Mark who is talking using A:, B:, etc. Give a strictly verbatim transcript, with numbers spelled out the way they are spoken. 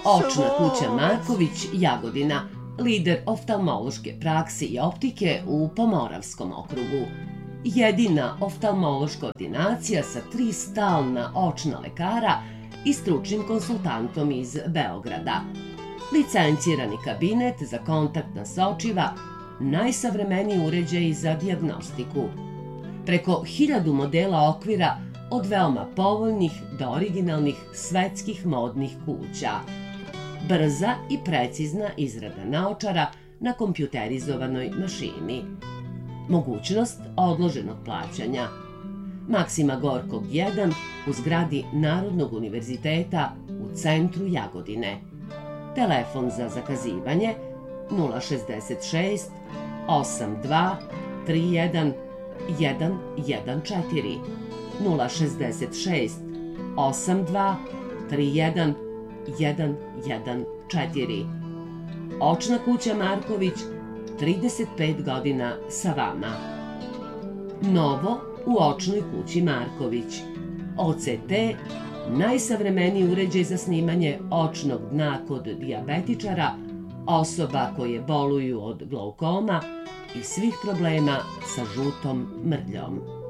A: Očna kuća Marković, Jagodina, lider oftalmološke prakse i optike u Pomoravskom okrugu. Jedina oftalmološka ordinacija sa tri stalna očna lekara i stručnim konsultantom iz Beograda. Licencirani kabinet za kontaktna sočiva, najsavremeniji uređaj za dijagnostiku. Preko hiljadu modela okvira od veoma povoljnih do originalnih svetskih modnih kuća. Brza i precizna izrada naočara na kompjuterizovanoj mašini. Mogućnost odloženog plaćanja. Maksima Gorkog jedan u zgradi Narodnog univerziteta u centru Jagodine. Telefon za zakazivanje nula šezdeset šest osam dva tri jedan jedan jedan četiri, nula šezdeset šest osam dva tri jedan jedan jedan četiri. Očna kuća Marković, trideset pet godina sa vama. Novo u očnoj kući Marković. O C T, najsavremeniji uređaj za snimanje očnog dna kod dijabetičara, osoba koje boluju od glaukoma i svih problema sa žutom mrljom.